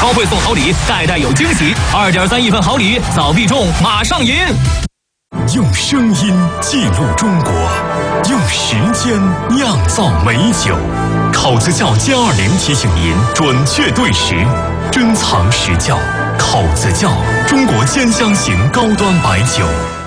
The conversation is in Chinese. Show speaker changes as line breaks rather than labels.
超会送好礼，代代有惊喜。2.3亿份好礼，早必中，马上赢！
用声音记录中国，用时间酿造美酒。考子窖+20提醒您准确对时，珍藏实窖。考子窖，中国兼香型高端白酒。